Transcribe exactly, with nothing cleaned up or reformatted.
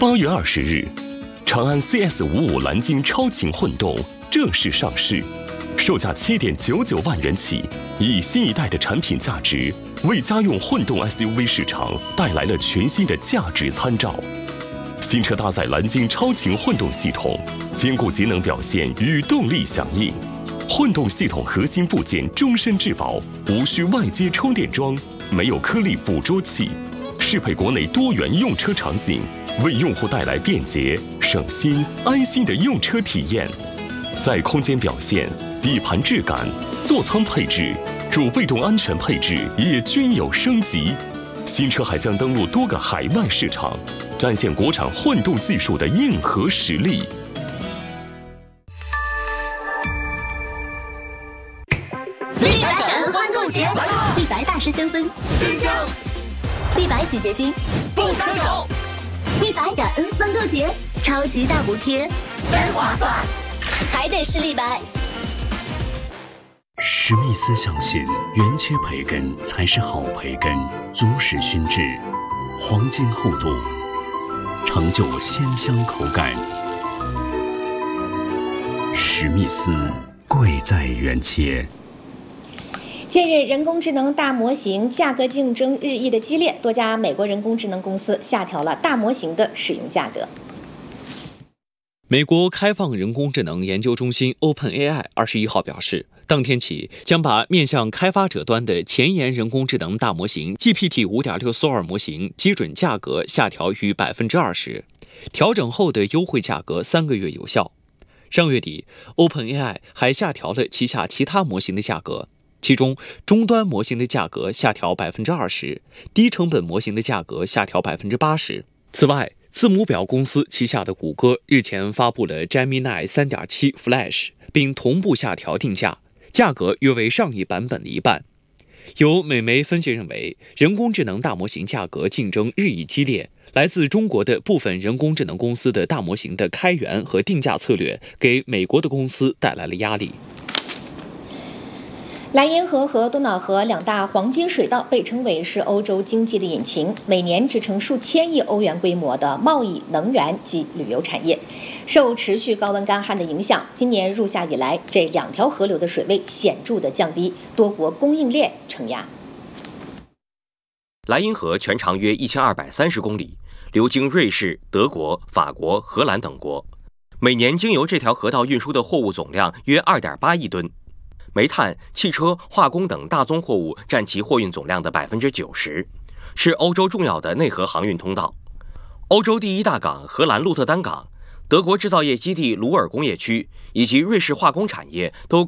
八月二十日，长安 C S 五五蓝鲸超轻混动正式上市，售价七点九九万元起，以新一代的产品价值，为家用混动 S U V 市场带来了全新的价值参照。新车搭载蓝鲸超轻混动系统，兼顾节能表现与动力响应。混动系统核心部件终身质保，无需外接充电桩，没有颗粒捕捉器，适配国内多元用车场景，为用户带来便捷、省心、安心的用车体验。在空间表现、底盘质感、座舱配置、主被动安全配置也均有升级。新车还将登陆多个海外市场，展现国产混动技术的硬核实力。 立白感恩欢购节，立白大师香氛真香，立白洗洁精不杀手，立白感恩欢购节，超级大补贴，真划算，还得是立白。 史密斯相信原切培根才是好培根，足史熏制，黄金厚度，成就鲜香口感。史密斯贵在原切。 近日，人工智能大模型价格竞争日益的激烈，多家美国人工智能公司下调了大模型的使用价格。 美国开放人工智能研究中心 OpenAI 二十一号表示，当天起将把面向开发者端的前沿人工智能大模型 G P T 五点六 Sora 模型基准价格下调逾百分之二十，调整后的优惠价格三个月有效。上月底 ，OpenAI 还下调了旗下其他模型的价格，其中终端模型的价格下调百分之二十，低成本模型的价格下调百分之八十。此外，字母表公司旗下的谷歌日前发布了 Gemini 三点七 Flash， 并同步下调定价，价格约为上一版本的一半。有美媒分析认为，人工智能大模型价格竞争日益激烈，来自中国的部分人工智能公司的大模型的开源和定价策略，给美国的公司带来了压力。 莱茵河和多瑙河两大黄金水道被称为是欧洲经济的引擎，每年支撑数千亿欧元规模的贸易、能源及旅游产业。受持续高温干旱的影响，今年入夏以来，这两条河流的水位显著的降低，多国供应链承压。 莱茵河全长约一千二百三十公里，流经瑞士、德国、法国、荷兰等国，每年经由这条河道运输的货物总量约二点八亿吨。煤炭、汽车、化工等大宗货物占其货运总量的百分之九十，是欧洲重要的内河航运通道。欧洲第一大港荷兰鹿特丹港、德国制造业基地鲁尔工业区以及瑞士化工产业都